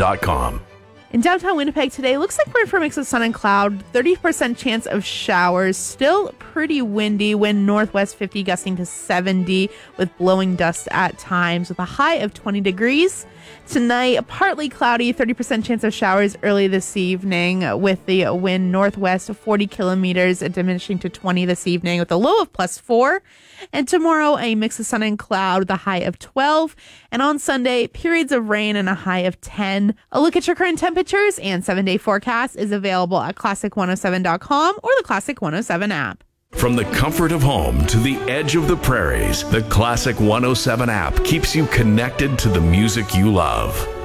1057.com. In downtown Winnipeg today, looks like we're in for a mix of sun and cloud, 30% chance of showers, still pretty windy, wind northwest 50 gusting to 70 with blowing dust at times with a high of 20 degrees. Tonight, partly cloudy, 30% chance of showers early this evening with the wind northwest 40 kilometers diminishing to 20 this evening with a low of +4. And tomorrow, a mix of sun and cloud with a high of 12. And on Sunday, periods of rain and a high of 10. A look at your current temperatures and 7-day forecast is available at classic107.com or the Classic 107 app. From the comfort of home to the edge of the prairies, the Classic 107 app keeps you connected to the music you love.